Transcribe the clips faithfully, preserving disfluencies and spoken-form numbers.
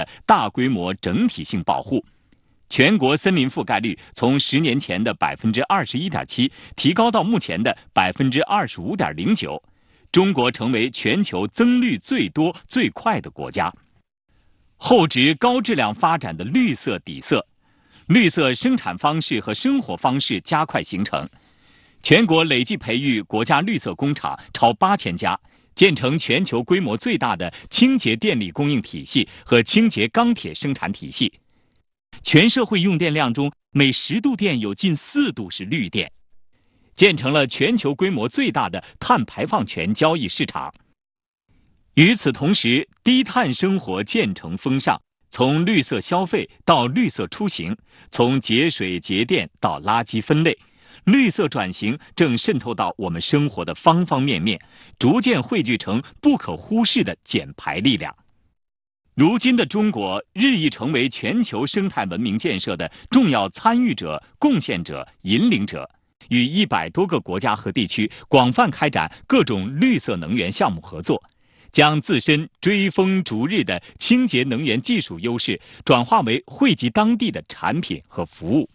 大规模整体性保护。全国森林覆盖率从十年前的百分之二十一点七提高到目前的百分之二十五点零九，中国成为全球增绿最多、最快的国家。厚植高质量发展的绿色底色，绿色生产方式和生活方式加快形成。全国累计培育国家绿色工厂超八千家，建成全球规模最大的清洁电力供应体系和清洁钢铁生产体系。全社会用电量中，每十度电有近四度是绿电，建成了全球规模最大的碳排放权交易市场。与此同时，低碳生活渐成风尚，从绿色消费到绿色出行，从节水节电到垃圾分类，绿色转型正渗透到我们生活的方方面面，逐渐汇聚成不可忽视的减排力量。如今的中国日益成为全球生态文明建设的重要参与者、贡献者、引领者，与一百多个国家和地区广泛开展各种绿色能源项目合作，将自身追风逐日的清洁能源技术优势转化为惠及当地的产品和服务。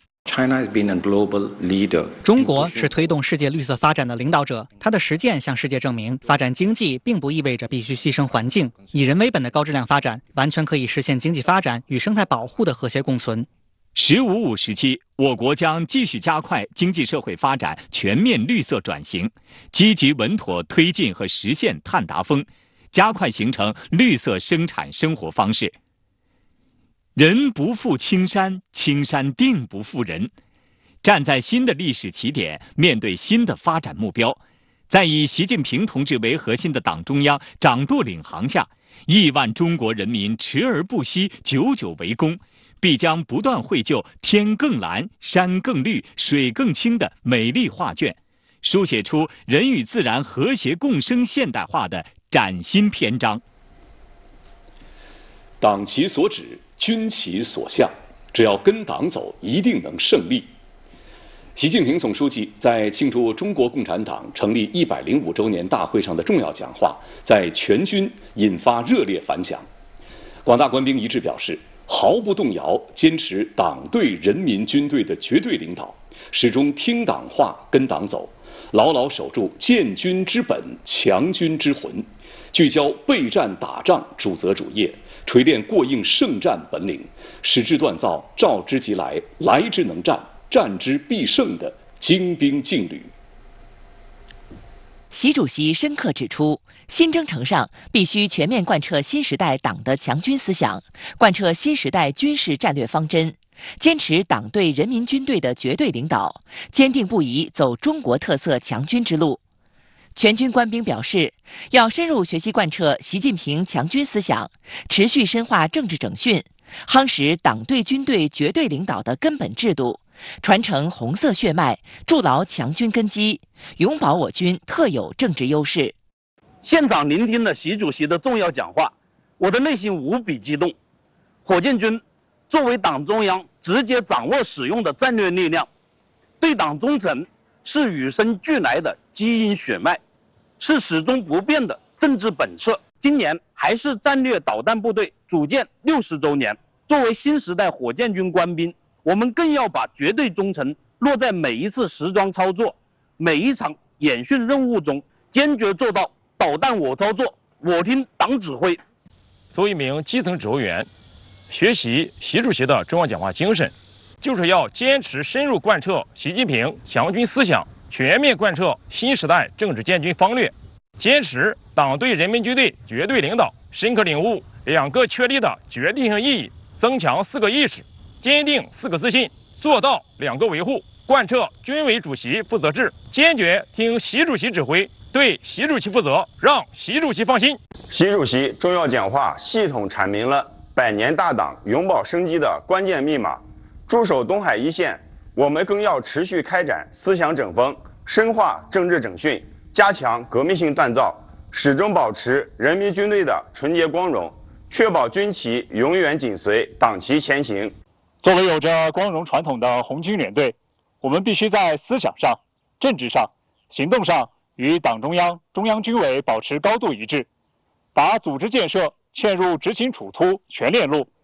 中国是推动世界绿色发展的领导者，它的实践向世界证明，发展经济并不意味着必须牺牲环境，以人为本的高质量发展完全可以实现经济发展与生态保护的和谐共存。 十五五时期，我国将继续加快经济社会发展全面绿色转型，积极稳妥推进和实现碳达峰，加快形成绿色生产生活方式。人不负青山，青山定不负人。站在新的历史起点，面对新的发展目标，在以习近平同志为核心的党中央掌舵领航下，亿万中国人民持而不息，久久为功，必将不断绘就天更蓝、山更绿、水更清的美丽画卷，书写出人与自然和谐共生现代化的崭新篇章。 党其所指，军其所向，只要跟党走，一定能胜利。习近平总书记在庆祝中国共产党成立一百零五周年大会上的重要讲话，在全军引发热烈反响。广大官兵一致表示，毫不动摇坚持党对人民军队的绝对领导，始终听党话跟党走，牢牢守住建军之本、强军之魂，聚焦备战打仗主责主业，锤炼过硬胜战本领，使之锻造召之即来、来之能战、战之必胜的精兵劲旅。 习主席深刻指出，新征程上必须全面贯彻新时代党的强军思想，贯彻新时代军事战略方针，坚持党对人民军队的绝对领导，坚定不移走中国特色强军之路。全军官兵表示，要深入学习贯彻习近平强军思想，持续深化政治整训，夯实党对军队绝对领导的根本制度，传承红色血脉，筑牢强军根基，永保我军特有政治优势。 现场聆听了习主席的重要讲话，我的内心无比激动。火箭军作为党中央直接掌握使用的战略力量，对党忠诚是与生俱来的基因血脉，是始终不变的政治本色。今年还是战略导弹部队组建六十周年，作为新时代火箭军官兵，我们更要把绝对忠诚落在每一次实装操作、每一场演训任务中，坚决做到导弹我操作，我听党指挥。 作为一名基层指挥员，学习习主席的重要讲话精神，就是要坚持深入贯彻习近平强军思想，全面贯彻新时代政治建军方略，坚持党对人民军队绝对领导，深刻领悟两个确立的决定性意义，增强四个意识，坚定四个自信，做到两个维护，贯彻军委主席负责制，坚决听习主席指挥，对习主席负责，让习主席放心。 习主席重要讲话系统阐明了百年大党永葆生机的关键密码。驻守东海一线，我们更要持续开展思想整风，深化政治整训，加强革命性锻造，始终保持人民军队的纯洁光荣，确保军旗永远紧随党旗前行。 作为有着光荣传统的红军联队，我们必须在思想上、政治上、行动上与党中央、中央军委保持高度一致，把组织建设嵌入执行处突全链路，